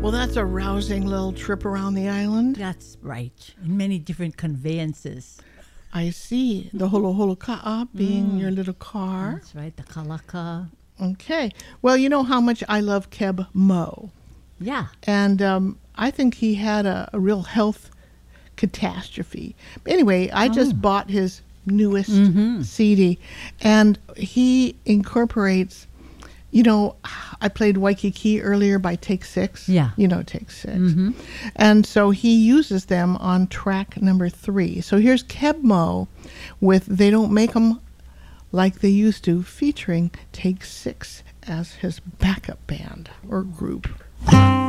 Well, that's a rousing little trip around the island. That's right. In many different conveyances. I see. The holo holo ka'a being your little car. That's right. The kalaka. Okay. Well, you know how much I love Keb Mo. Yeah. And I think he had a real health catastrophe. Anyway, I just bought his newest CD, and he incorporates, you know, I played Waikiki earlier by Take Six. Yeah. You know Take Six. And so he uses them on track number 3. So here's Keb Mo with They Don't Make 'Em Like They Used To, featuring Take Six as his backup band or group.